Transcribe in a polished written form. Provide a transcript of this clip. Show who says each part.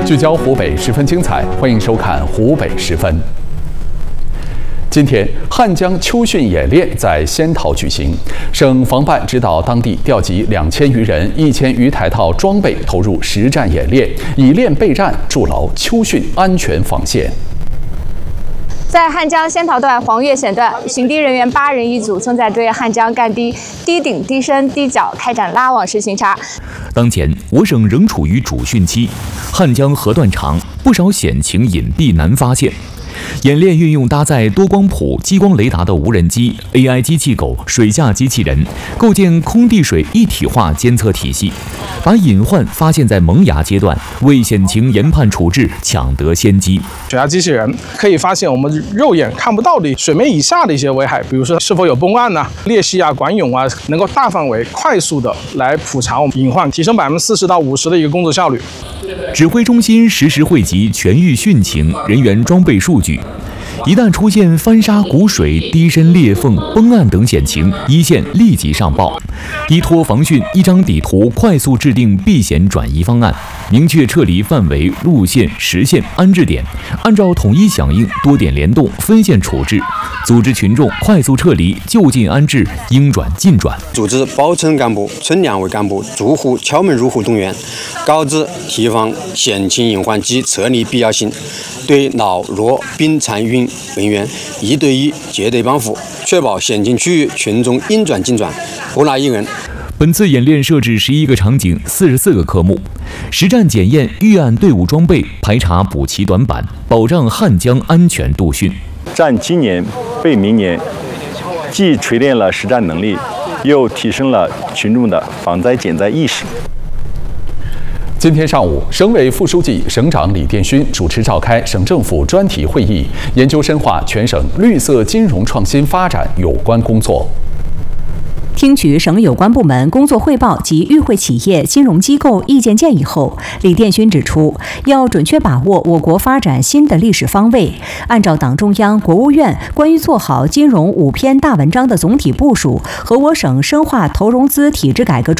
Speaker 1: 聚焦湖北十分精彩，欢迎收看湖北十分。今天，汉江秋训演练在仙桃举行，省防办指导当地调集2000余人、1000余台套装备投入实战演练，以练备战，筑牢秋训安全防线。
Speaker 2: 在汉江仙桃段黄岳险段，巡堤人员8人一组，正在对汉江干堤低顶、低深、低角开展拉网式巡查。
Speaker 3: 当前，我省仍处于主汛期，汉江河段长，不少险情隐蔽难发现。 演练运用搭载多光谱、激光雷达的无人机、AI 机器狗、水下机器人，构建空地水一体化监测体系，把隐患发现在萌芽阶段，为险情研判处置抢得先机。
Speaker 4: 水下机器人可以发现我们肉眼看不到的水面以下的一些危害，比如说是否有崩岸呐、裂隙啊、管涌啊，能够大范围、快速的来普查我们隐患，提升40%到50%的一个工作效率。
Speaker 3: 指挥中心实时汇集全域汛情、人员装备数据，一旦出现翻沙、谷水、低深裂缝、崩岸等险情，一线立即上报，依托防汛一张底图，快速制定避险转移方案，明确撤离范围、路线、时限、安置点，按照统一响应、多点联动、分线处置，组织群众快速撤离、就近安置、应转尽转。
Speaker 5: 组织包村干部、村两委干部逐户敲门入户动员，告知提防险情隐患及撤离必要性，对老弱病残孕人员1对1结对帮扶，确保险情区域群众应转尽转，不落一人。
Speaker 3: 本次演练设置11个场景、44个科目，实战检验预案队伍装备，排查补齐短板，保障汉江安全渡汛。
Speaker 6: 战今年备明年，既锤炼了实战能力，又提升了群众的防灾减灾意识。
Speaker 1: 今天上午，省委副书记、省长李殿勋主持召开省政府专题会议，研究深化全省绿色金融创新发展有关工作。
Speaker 7: 听取省有关部门工作汇报及与会企业、金融机构意见建议后，李殿勋指出，要准确把握我国发展新的历史方位，按照党中央、国务院关于做好金融5篇大文章的总体部署和我省深化投融资体制改革